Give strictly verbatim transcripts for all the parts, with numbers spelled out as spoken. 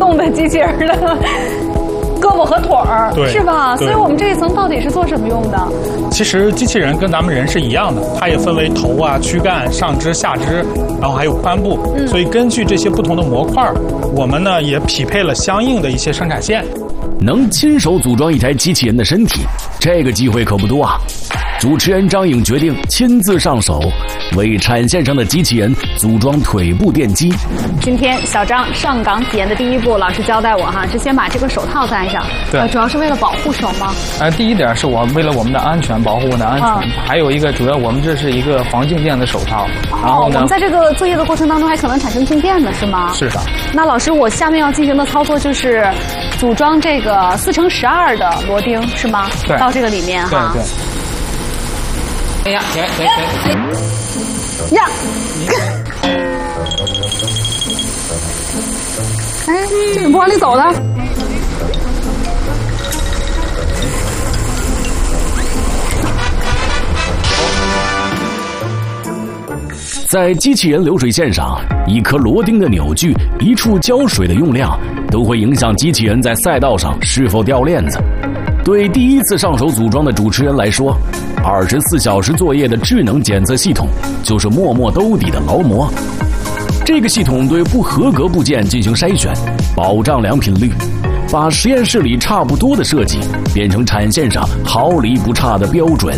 动的机器人的胳膊和腿儿，是吧？所以我们这一层到底是做什么用的？ 其实机器人跟咱们人是一样的，它也分为头啊、躯干、上肢、下肢，然后还有髋部。嗯、所以根据这些不同的模块，我们呢也匹配了相应的一些生产线。 能亲手组装一台机器人的身体，这个机会可不多啊！主持人张颖决定亲自上手，为产线上的机器人组装腿部电机。 今天小张上岗体验的第一步，老师交代我哈，是先把这个手套戴上。对、呃，主要是为了保护手吗？ 呃，第一点是我为了我们的安全，保护我的安全。嗯、还有一个主要，我们这是一个防静电的手套。然后呢， 我们在这个作业的过程当中还可能产生静电的是吗？ 是的。 那老师，我下面要进行的操作就是组装这个四乘十二的螺钉是吗？ 对。到这个里面哈。 对对。哎呀，停停停！ 呀！哎，这怎么不往里走呢？ 在机器人流水线上，一颗螺钉的扭矩、一处胶水的用量，都会影响机器人在赛道上是否掉链子。对第一次上手组装的主持人来说，二十四小时作业的智能检测系统就是默默兜底的劳模。这个系统对不合格部件进行筛选，保障良品率，把实验室里差不多的设计变成产线上毫厘不差的标准。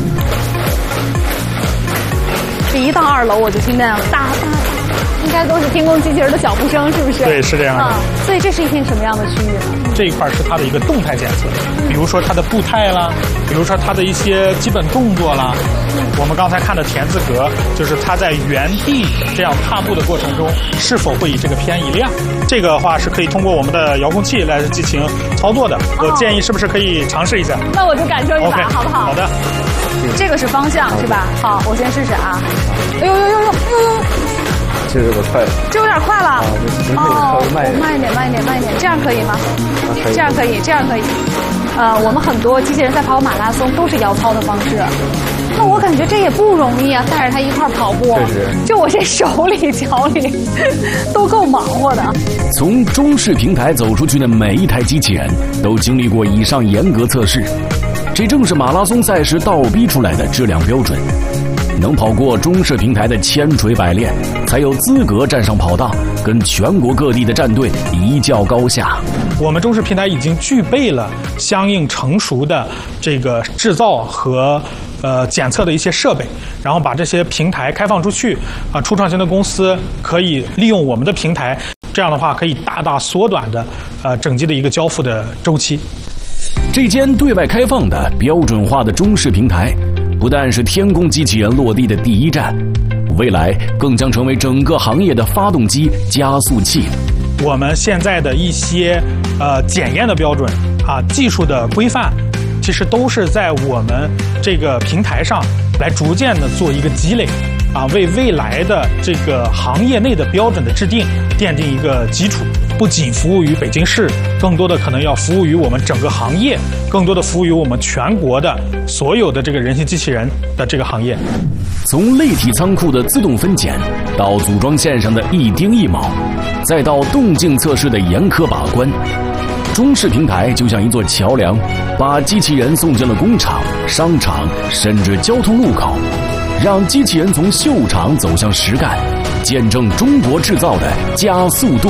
这一到二楼我就听那样哒哒哒，应该都是天宫机器人的脚步声，是不是？ 对，是这样的。啊、 所以这是一片什么样的区域呢？ 这一块是它的一个动态检测，比如说它的步态啦，比如说它的一些基本动作啦。我们刚才看的田字格，就是它在原地这样踏步的过程中，是否会以这个偏移量。这个的话是可以通过我们的遥控器来进行操作的。我建议是不是可以尝试一下？ 那我就感受一把， okay, 好不好？ 好的。 这个是方向是吧？好，我先试试啊。哎呦呦呦呦呦呦！ 这有点快了， 这有点快了。 啊，这稍微慢一点， 慢一点，慢一点，慢一点，这样可以吗？ 啊，可以。 这样可以，这样可以。呃，我们很多机器人在跑马拉松都是摇操的方式。那我感觉这也不容易啊，带着它一块跑步。 确实。 就我这手里、脚里都够忙活的。 从中视平台走出去的每一台机器人都经历过以上严格测试，这正是马拉松赛事倒逼出来的质量标准。能跑过中视平台的千锤百炼，才有资格站上跑道，跟全国各地的战队一较高下。 我们中视平台已经具备了相应成熟的这个制造和呃检测的一些设备，然后把这些平台开放出去啊，初创型的公司可以利用我们的平台，这样的话可以大大缩短的呃整机的一个交付的周期。 这间对外开放的标准化的中视平台，不但是天宫机器人落地的第一站，未来更将成为整个行业的发动机加速器。 我们现在的一些呃检验的标准啊，技术的规范，其实都是在我们这个平台上来逐渐的做一个积累，啊，为未来的这个行业内的标准的制定奠定一个基础。不仅服务于北京市，更多的可能要服务于我们整个行业，更多的服务于我们全国的所有的这个人形机器人的这个行业。 从立体仓库的自动分拣，到组装线上的一钉一铆，再到动静测试的严苛把关，中视平台就像一座桥梁，把机器人送进了工厂、商场，甚至交通路口，让机器人从秀场走向实干，见证中国制造的加速度。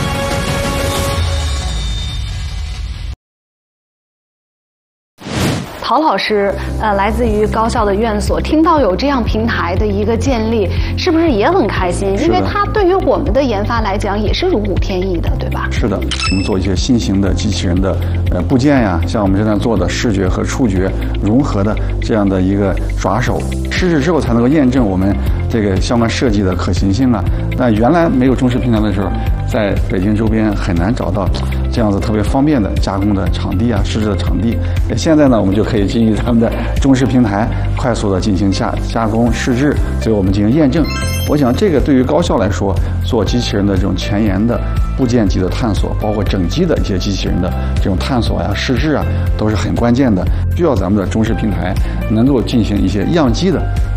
陶老师，呃，来自于高校的院所，听到有这样平台的一个建立，是不是也很开心？因为它对于我们的研发来讲也是如虎添翼的，对吧？ 是的，我们做一些新型的机器人的呃部件呀，像我们现在做的视觉和触觉融合的这样的一个爪手，试试之后才能够验证我们这个相关设计的可行性啊。但原来没有中视平台的时候，在北京周边很难找到这样子特别方便的加工的场地啊，试制的场地。现在呢，我们就可以基于他们的中视平台，快速的进行加加工试制，所以我们进行验证。我想这个对于高校来说，做机器人的这种前沿的部件级的探索，包括整机的一些机器人的这种探索呀、试制啊，都是很关键的。需要咱们的中视平台能够进行一些样机的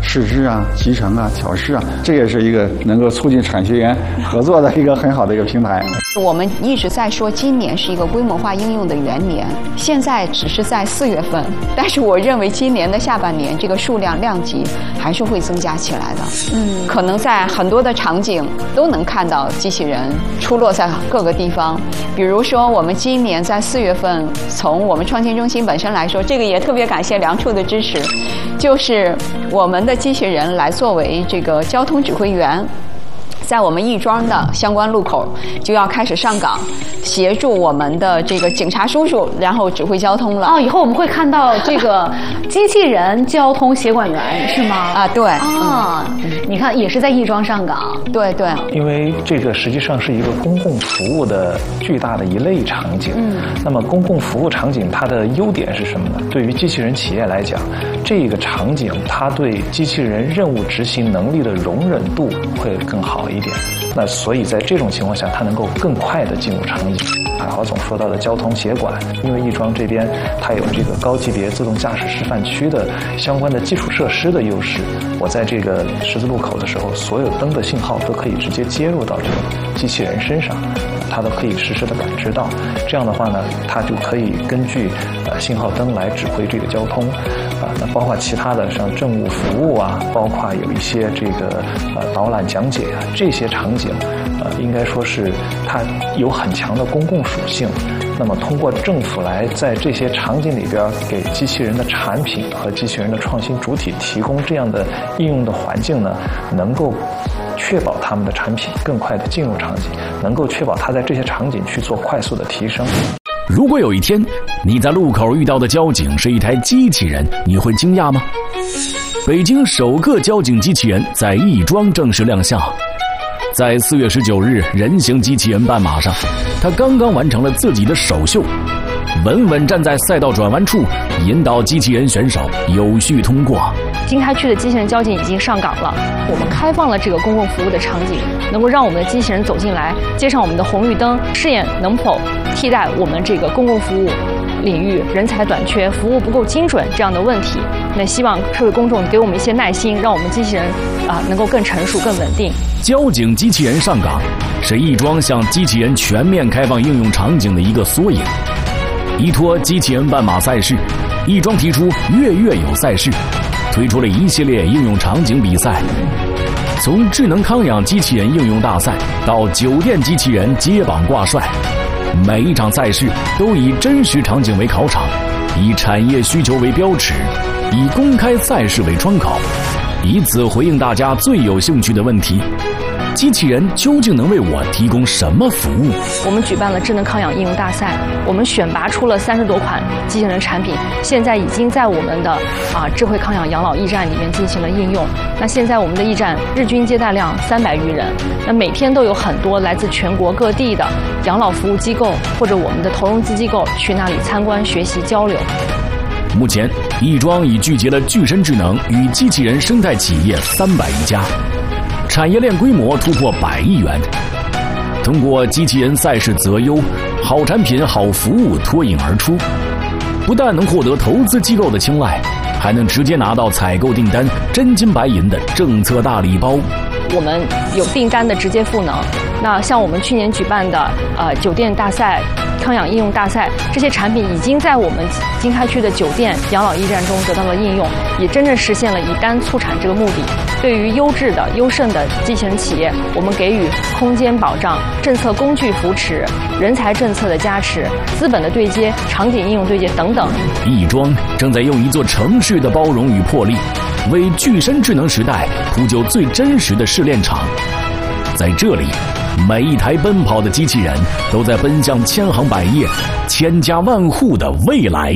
试制啊、集成啊、调试啊，这也是一个能够促进产学研合作的一个很好的一个平台。 我们一直在说今年是一个规模化应用的元年，现在只是在四月份，但是我认为今年的下半年这个数量量级还是会增加起来的。嗯，可能在很多的场景都能看到机器人出落在各个地方。比如说，我们今年在四月份，从我们创新中心本身来说，这个也特别感谢梁处的支持，就是我们的机器人来作为这个交通指挥员。在我们亦庄的相关路口就要开始上岗，协助我们的这个警察叔叔，然后指挥交通了。 哦，以后我们会看到这个机器人交通协管员是吗？ 啊，对。 啊，嗯、你看也是在亦庄上岗。 对对。 因为这个实际上是一个公共服务的巨大的一类场景。嗯。那么公共服务场景它的优点是什么呢？对于机器人企业来讲，这个场景它对机器人任务执行能力的容忍度会更好一点。那所以在这种情况下，它能够更快地进入场景。海华总说到的交通协管，因为亦庄这边它有这个高级别自动驾驶示范区的相关的基础设施的优势，我在这个十字路口的时候，所有灯的信号都可以直接接入到这个机器人身上，它都可以实时的感知到。这样的话呢，它就可以根据呃信号灯来指挥这个交通。啊，那包括其他的像政务服务啊，包括有一些这个呃导览讲解啊，这些场景，呃，应该说是它有很强的公共属性。那么通过政府来在这些场景里边给机器人的产品和机器人的创新主体提供这样的应用的环境呢，能够确保他们的产品更快的进入场景，能够确保它在这些场景去做快速的提升。 如果有一天你在路口遇到的交警是一台机器人，你会惊讶吗？北京首个交警机器人在亦庄正式亮相。在四月十九日人形机器人半马上，他刚刚完成了自己的首秀，稳稳站在赛道转弯处，引导机器人选手有序通过。 经开区的机器人交警已经上岗了，我们开放了这个公共服务的场景，能够让我们的机器人走进来，接上我们的红绿灯，试验能否替代我们这个公共服务领域人才短缺、服务不够精准这样的问题。那希望社会公众给我们一些耐心，让我们机器人啊能够更成熟、更稳定。 交警机器人上岗是亦庄向机器人全面开放应用场景的一个缩影。依托机器人半马赛事，亦庄提出月月有赛事，推出了一系列应用场景比赛，从智能康养机器人应用大赛到酒店机器人接榜挂帅，每一场赛事都以真实场景为考场，以产业需求为标尺，以公开赛事为窗口，以此回应大家最有兴趣的问题：机器人究竟能为我提供什么服务？ 我们举办了智能康养应用大赛，我们选拔出了三十多款机器人产品，现在已经在我们的啊智慧康养养老驿站里面进行了应用。那现在我们的驿站日均接待量三百余人，那每天都有很多来自全国各地的养老服务机构或者我们的投融资机构去那里参观、学习、交流。 目前，亦庄已聚集了具身智能与机器人生态企业三百余家。产业链规模突破百亿元，通过机器人赛事择优，好产品、好服务脱颖而出，不但能获得投资机构的青睐，还能直接拿到采购订单真金白银的政策大礼包。 我们有订单的直接赋能。那像我们去年举办的呃酒店大赛、康养应用大赛，这些产品已经在我们经开区的酒店养老驿站中得到了应用，也真正实现了以单促产这个目的。对于优质的、优胜的机器人企业，我们给予空间保障、政策工具扶持、人才政策的加持、资本的对接、场景应用对接等等。 亦庄正在用一座城市的包容与魄力，为具身智能时代铺就最真实的试炼场。在这里，每一台奔跑的机器人都在奔向千行百业、千家万户的未来。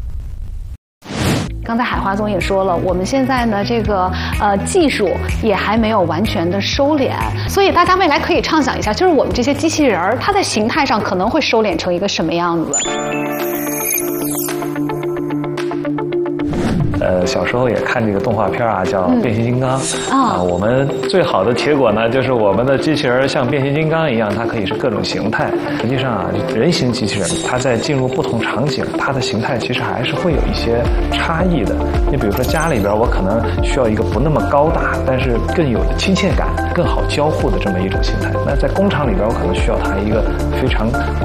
刚才海华总也说了，我们现在呢这个呃技术也还没有完全的收敛，所以大家未来可以畅想一下，就是我们这些机器人儿，它在形态上可能会收敛成一个什么样子？ 呃，小时候也看这个动画片啊，叫《变形金刚》 嗯、 啊。我们最好的结果呢，就是我们的机器人像变形金刚一样，它可以是各种形态。实际上啊，人形机器人它在进入不同场景，它的形态其实还是会有一些差异的。你比如说家里边，我可能需要一个不那么高大，但是更有亲切感、更好交互的这么一种形态。那在工厂里边，我可能需要它一个非常